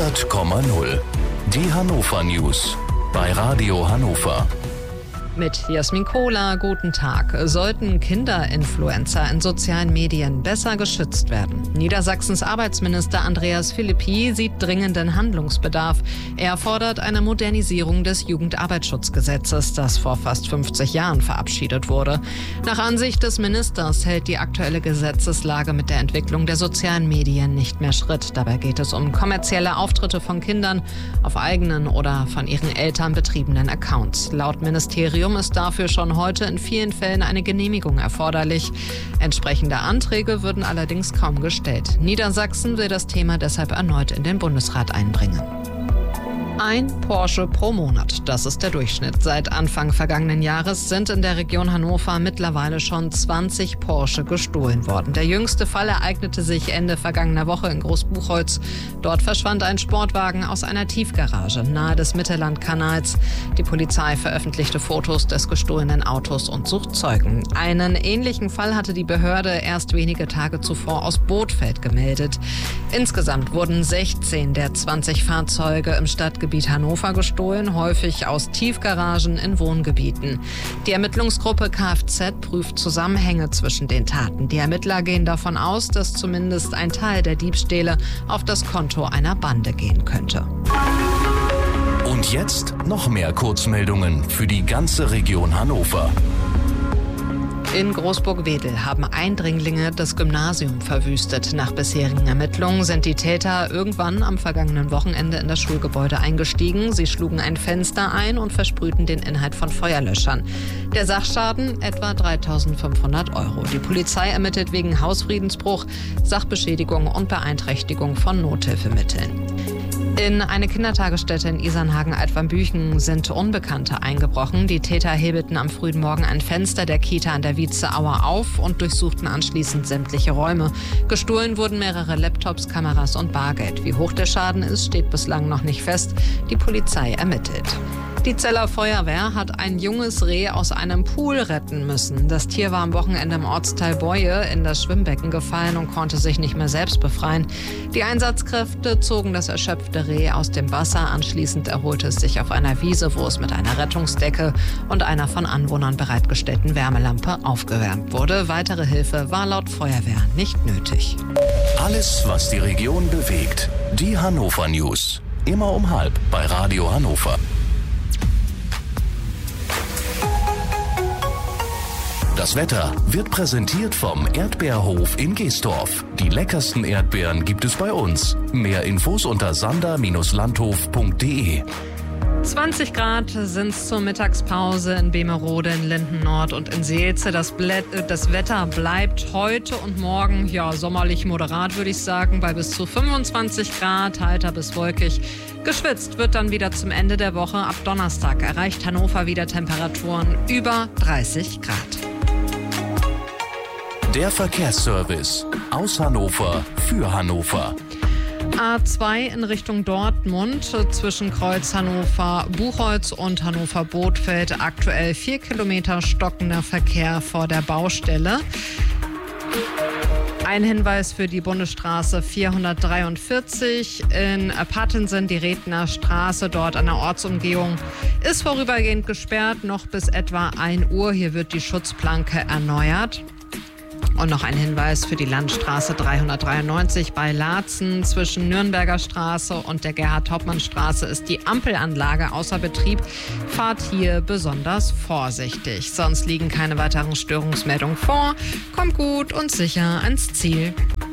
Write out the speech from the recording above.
100,0. Die Hannover News bei Radio Hannover. Mit Jasmin Kohler, guten Tag. Sollten Kinderinfluencer in sozialen Medien besser geschützt werden? Niedersachsens Arbeitsminister Andreas Philippi sieht dringenden Handlungsbedarf. Er fordert eine Modernisierung des Jugendarbeitsschutzgesetzes, das vor fast 50 Jahren verabschiedet wurde. Nach Ansicht des Ministers hält die aktuelle Gesetzeslage mit der Entwicklung der sozialen Medien nicht mehr Schritt. Dabei geht es um kommerzielle Auftritte von Kindern auf eigenen oder von ihren Eltern betriebenen Accounts. Laut Ministerium ist dafür schon heute in vielen Fällen eine Genehmigung erforderlich. Entsprechende Anträge würden allerdings kaum gestellt. Niedersachsen will das Thema deshalb erneut in den Bundesrat einbringen. Ein Porsche pro Monat, das ist der Durchschnitt. Seit Anfang vergangenen Jahres sind in der Region Hannover mittlerweile schon 20 Porsche gestohlen worden. Der jüngste Fall ereignete sich Ende vergangener Woche in Großbuchholz. Dort verschwand ein Sportwagen aus einer Tiefgarage nahe des Mittellandkanals. Die Polizei veröffentlichte Fotos des gestohlenen Autos und sucht Zeugen. Einen ähnlichen Fall hatte die Behörde erst wenige Tage zuvor aus Bothfeld gemeldet. Insgesamt wurden 16 der 20 Fahrzeuge im Stadtgebiet Hannover gestohlen, häufig aus Tiefgaragen in Wohngebieten. Die Ermittlungsgruppe Kfz prüft Zusammenhänge zwischen den Taten. Die Ermittler gehen davon aus, dass zumindest ein Teil der Diebstähle auf das Konto einer Bande gehen könnte. Und jetzt noch mehr Kurzmeldungen für die ganze Region Hannover. In Großburg-Wedel haben Eindringlinge das Gymnasium verwüstet. Nach bisherigen Ermittlungen sind die Täter irgendwann am vergangenen Wochenende in das Schulgebäude eingestiegen. Sie schlugen ein Fenster ein und versprühten den Inhalt von Feuerlöschern. Der Sachschaden etwa 3.500 €. Die Polizei ermittelt wegen Hausfriedensbruch, Sachbeschädigung und Beeinträchtigung von Nothilfemitteln. In eine Kindertagesstätte in Isernhagen-Altwambüchen sind Unbekannte eingebrochen. Die Täter hebelten am frühen Morgen ein Fenster der Kita an der Vietzeauer auf und durchsuchten anschließend sämtliche Räume. Gestohlen wurden mehrere Laptops, Kameras und Bargeld. Wie hoch der Schaden ist, steht bislang noch nicht fest. Die Polizei ermittelt. Die Zeller Feuerwehr hat ein junges Reh aus einem Pool retten müssen. Das Tier war am Wochenende im Ortsteil Boye in das Schwimmbecken gefallen und konnte sich nicht mehr selbst befreien. Die Einsatzkräfte zogen das erschöpfte Reh aus dem Wasser. Anschließend erholte es sich auf einer Wiese, wo es mit einer Rettungsdecke und einer von Anwohnern bereitgestellten Wärmelampe aufgewärmt wurde. Weitere Hilfe war laut Feuerwehr nicht nötig. Alles, was die Region bewegt. Die Hannover News. Immer um 12:30 bei Radio Hannover. Das Wetter wird präsentiert vom Erdbeerhof in Geestorf. Die leckersten Erdbeeren gibt es bei uns. Mehr Infos unter sander-landhof.de. 20 Grad sind es zur Mittagspause in Bemerode, in Linden-Nord und in Seelze. Das Wetter bleibt heute und morgen sommerlich moderat, würde ich sagen, bei bis zu 25 Grad, heiter bis wolkig. Geschwitzt wird dann wieder zum Ende der Woche. Ab Donnerstag erreicht Hannover wieder Temperaturen über 30 Grad. Der Verkehrsservice aus Hannover für Hannover. A2 in Richtung Dortmund zwischen Kreuz Hannover-Buchholz und Hannover-Bothfeld. Aktuell 4 Kilometer stockender Verkehr vor der Baustelle. Ein Hinweis für die Bundesstraße 443 in Pattensen, die Redner Straße, dort an der Ortsumgehung, ist vorübergehend gesperrt, noch bis etwa 1 Uhr. Hier wird die Schutzplanke erneuert. Und noch ein Hinweis für die Landstraße 393 bei Laatzen. Zwischen Nürnberger Straße und der Gerhard-Hauptmann-Straße ist die Ampelanlage außer Betrieb. Fahrt hier besonders vorsichtig. Sonst liegen keine weiteren Störungsmeldungen vor. Kommt gut und sicher ans Ziel.